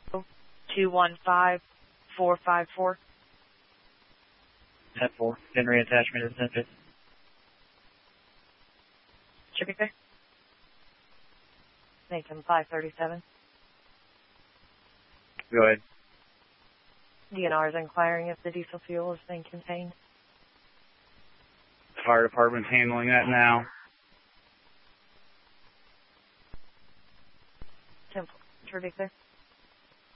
215-454. 10-4. Henry attachment is 10-5. Should be there. Nathan 537. Go ahead. DNR is inquiring if the diesel fuel has been contained. Fire department's handling that now. 10-4. Should be there.